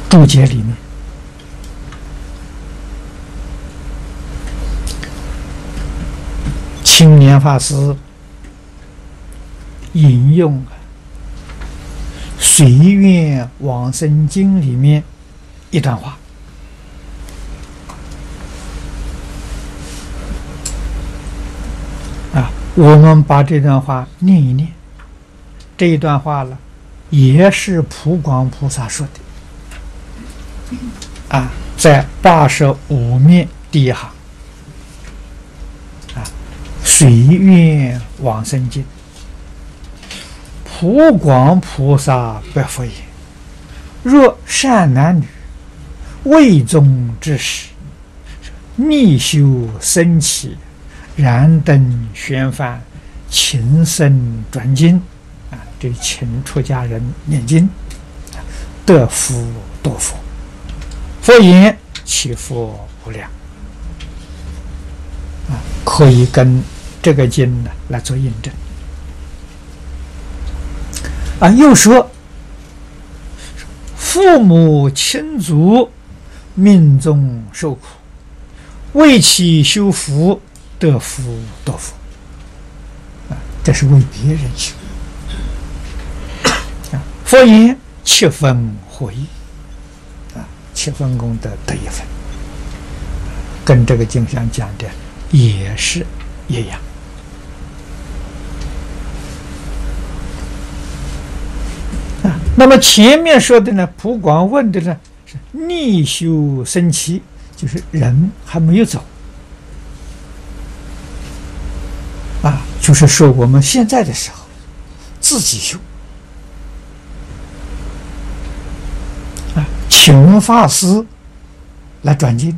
注解里面，青年法师引用《随愿往生经》里面一段话。我们把这段话念一念。这一段话呢，也是普广菩萨说的，在85面第一行，随愿往生经，普广菩萨白佛言：若善男女，未宗之时，逆修生起，燃灯宣梵，勤僧转经，这请出家人念经，得福多佛。佛言：其福无量。可以跟这个经呢来做印证。又说父母亲族命中受苦，为其修福，得福多福。这是为别人修。佛言：七分获益。七分功德得一分，跟这个经上讲的也是一样。那么前面说的呢，普广问的呢是逆修生起，就是人还没有走，就是说我们现在的时候自己修，请法师来转经。